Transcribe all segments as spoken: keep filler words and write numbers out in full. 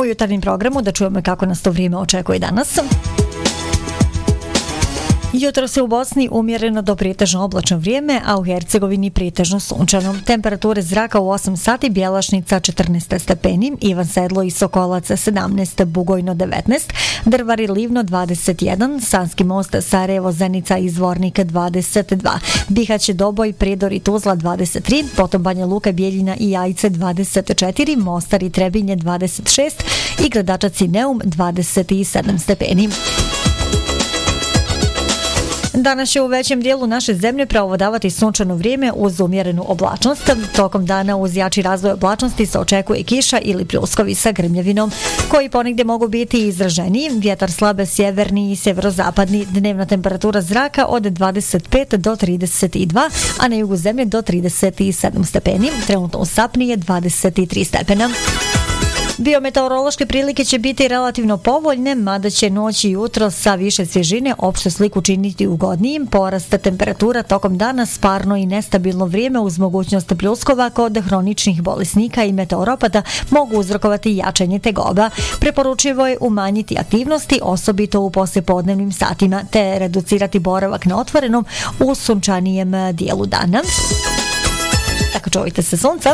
jutarnjem programu da čujemo kako nas to vrijeme očekuje danas. Jutro se u Bosni umjereno do pretežno oblačno vrijeme, a u Hercegovini pretežno sunčano. Temperature zraka u osam sati, Bjelašnica četrnaest stepeni, Ivan Sedlo i Sokolac sedamnaest, Bugojno devetnaest, Drvar i Livno dvadeset jedan, Sanski most, Sarajevo, Zenica i Zvornik dvadeset dva, Bihać, Doboj, Prijedor i Tuzla dvadeset tri, potom Banja Luka, Bijeljina i Jajce dvadeset četiri, Mostar i Trebinje dvadeset šest i Gradačac i Neum dvadeset sedam stepeni. Danas će u većem dijelu naše zemlje preovladavati sunčano vrijeme uz umjerenu oblačnost. Tokom dana uz jači razvoj oblačnosti se očekuje kiša ili pljuskovi sa grmljavinom, koji ponegdje mogu biti izraženiji. Vjetar slabe sjeverni i sjeverozapadni. Dnevna temperatura zraka od dvadeset pet do trideset dva, a na jugu zemlje do trideset sedam stepeni. Trenutno u Sapni je dvadeset tri stepena. Biometeorološke prilike će biti relativno povoljne, mada će noć i jutro sa više svježine opštu sliku činiti ugodnijim. Porast temperatura tokom dana, sparno i nestabilno vrijeme uz mogućnost pljuskova kod hroničnih bolesnika i meteoropata mogu uzrokovati jačanje tegoba. Preporučivo je umanjiti aktivnosti, osobito u poslijepodnevnim satima, te reducirati boravak na otvorenom u sunčanijem dijelu dana. Tako čuvajte se sunca.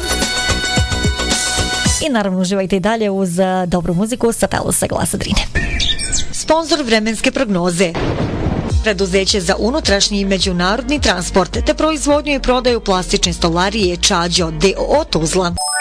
I naravno uživajte i dalje uz dobru muziku sa Telusa Glasa Drine. Sponzor vremenske prognoze. Preduzeće za unutrašnji i međunarodni transport te proizvodnju i prodaju plastične stolarije Čađo D O O Tuzla.